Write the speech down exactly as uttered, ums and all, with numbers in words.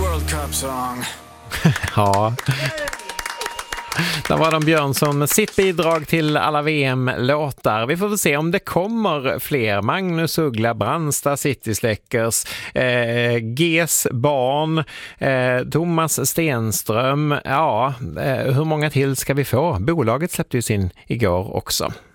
World Cup song. Ja. Där var de Björnsson med sitt bidrag till alla V M-låtar. Vi får väl se om det kommer fler. Magnus Uggla, Brandsta City Släckers, eh, G's barn, eh, Thomas Stenström. Ja, eh, hur många till ska vi få? Bolaget släppte ju sin igår också.